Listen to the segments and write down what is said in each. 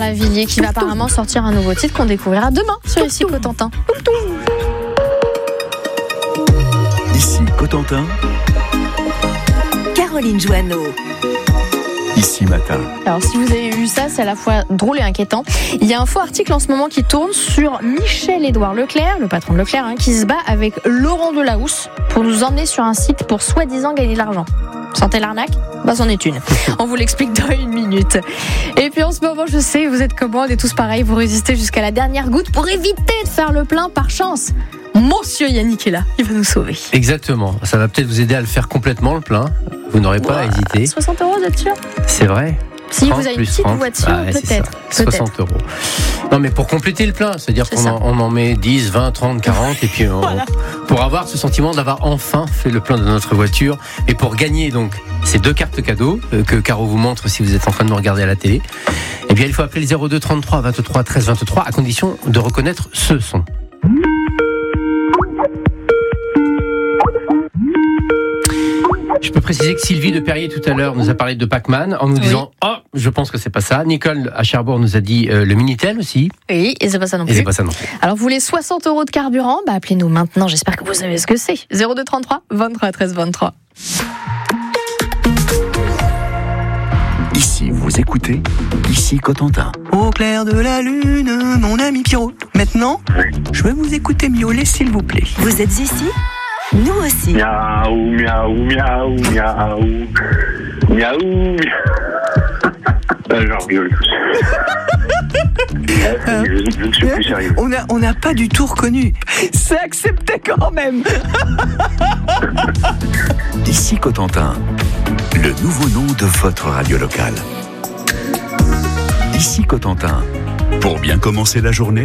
Bernard Lavilliers qui va apparemment sortir un nouveau titre qu'on découvrira demain sur Ici Cotentin. Ici Cotentin. Caroline Joanneau. Ici Matin. Alors si vous avez vu ça, c'est à la fois drôle et inquiétant. Il y a un faux article en ce moment qui tourne sur Michel-Édouard Leclerc, le patron de Leclerc, qui se bat avec Laurent Delahousse pour nous emmener sur un site pour soi-disant gagner de l'argent. Sentez l'arnaque ? C'en est une. On vous l'explique dans une minute. Et puis en ce moment, je sais, vous êtes comme moi, on est tous pareils, vous résistez jusqu'à la dernière goutte pour éviter de faire le plein par chance. Monsieur Yannick est là, il va nous sauver. Exactement, ça va peut-être vous aider à le faire complètement le plein. Vous n'aurez pas à hésiter. 60 € d'être sûr ? C'est vrai. Si vous avez une petite 30. voiture, peut-être. 60 €. Non, mais pour compléter le plein, c'est-à-dire qu'on en met 10, 20, 30, 40, et puis Voilà. pour avoir ce sentiment d'avoir enfin fait le plein de notre voiture, et pour gagner donc ces 2 cartes cadeaux que Caro vous montre si vous êtes en train de nous regarder à la télé, eh bien il faut appeler le 02 33 23 13 23 à condition de reconnaître ce son. Je peux préciser que Sylvie de Perrier tout à l'heure nous a parlé de Pac-Man en nous disant « Oh, je pense que c'est pas ça ». Nicole à Cherbourg nous a dit le Minitel aussi. Oui, et c'est pas ça non plus. Et c'est pas ça non plus. Alors vous voulez 60 € de carburant ? Appelez-nous maintenant, j'espère que vous savez ce que c'est. 02 33 23 13 23. Ici vous écoutez Ici Cotentin. Au clair de la lune, mon ami Pierrot. Maintenant, je vais vous écouter miauler s'il vous plaît. Vous êtes ici ? Nous aussi. Miaou, miaou, miaou, miaou. Miaou, miaou. J'en rigole tous. Je ne suis plus sérieux. On n'a pas du tout reconnu. C'est accepté quand même. Ici Cotentin, le nouveau nom de votre radio locale. Ici Cotentin, pour bien commencer la journée,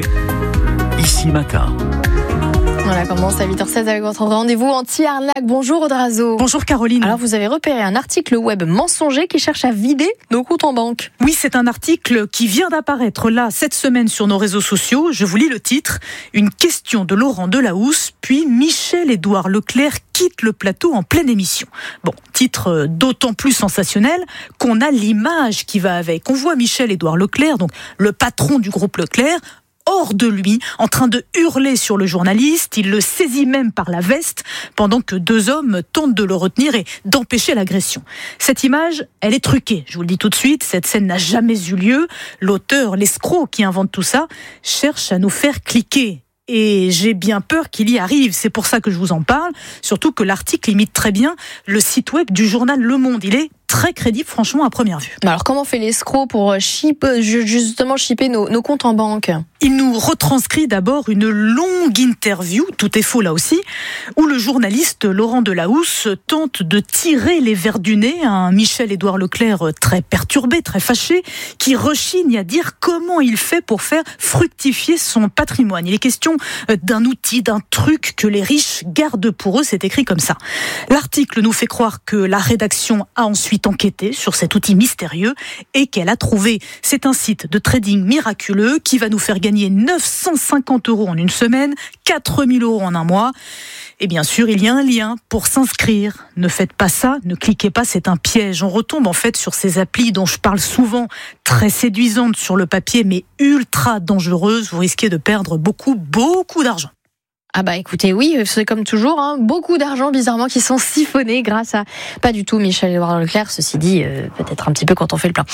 Ici Matin. Voilà, commence à 8h16 avec votre rendez-vous anti-arnaque. Bonjour Audrazo. Bonjour Caroline. Alors vous avez repéré un article web mensonger qui cherche à vider nos comptes en banque. Oui, c'est un article qui vient d'apparaître là cette semaine sur nos réseaux sociaux. Je vous lis le titre. Une question de Laurent Delahousse, puis Michel-Édouard Leclerc quitte le plateau en pleine émission. Bon, titre d'autant plus sensationnel qu'on a l'image qui va avec. On voit Michel-Édouard Leclerc, donc le patron du groupe Leclerc, hors de lui, en train de hurler sur le journaliste. Il le saisit même par la veste pendant que 2 hommes tentent de le retenir et d'empêcher l'agression. Cette image, elle est truquée. Je vous le dis tout de suite, cette scène n'a jamais eu lieu. L'auteur, l'escroc qui invente tout ça, cherche à nous faire cliquer. Et j'ai bien peur qu'il y arrive. C'est pour ça que je vous en parle. Surtout que l'article imite très bien le site web du journal Le Monde. Il est très crédible, franchement, à première vue. Alors, comment fait l'escroc pour justement shipper nos comptes en banque ? Il nous retranscrit d'abord une longue interview, tout est faux là aussi, où le journaliste Laurent Delahousse tente de tirer les vers du nez à un Michel-Édouard Leclerc très perturbé, très fâché, qui rechigne à dire comment il fait pour faire fructifier son patrimoine. Il est question d'un outil, d'un truc que les riches gardent pour eux, c'est écrit comme ça. L'article nous fait croire que la rédaction a ensuite enquêté sur cet outil mystérieux et qu'elle a trouvé. C'est un site de trading miraculeux qui va nous faire gagner 950 € en une semaine, 4000 € en un mois. Et bien sûr, il y a un lien pour s'inscrire. Ne faites pas ça, ne cliquez pas, c'est un piège. On retombe en fait sur ces applis dont je parle souvent, très séduisantes sur le papier, mais ultra dangereuses. Vous risquez de perdre beaucoup d'argent. Ah bah écoutez, oui, c'est comme toujours, beaucoup d'argent bizarrement qui sont siphonnés grâce à, pas du tout Michel-Édouard Leclerc, ceci dit, peut-être un petit peu quand on fait le plein.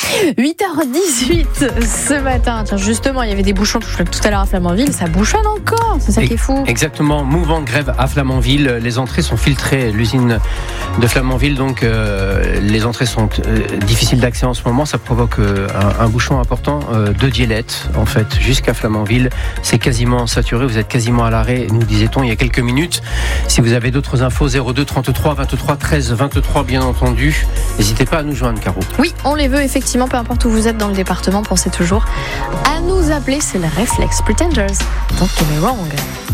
8h18 ce matin, tiens justement, il y avait des bouchons tout à l'heure à Flamanville, ça bouchonne encore, c'est ça qui est fou. Exactement, mouvement de grève à Flamanville, les entrées sont filtrées, l'usine de Flamanville, donc les entrées sont difficiles d'accès en ce moment, ça provoque un bouchon important de Dielette, en fait, jusqu'à Flamanville, c'est quasiment saturé, vous êtes quasiment à l'arrêt, nous disait-on il y a quelques minutes. Si vous avez d'autres infos, 02 33 23 13 23 bien entendu, n'hésitez pas à nous joindre, Caro. Oui, on les veut effectivement, peu importe où vous êtes dans le département, pensez toujours à nous appeler, c'est le réflexe. Pretenders, don't get me wrong.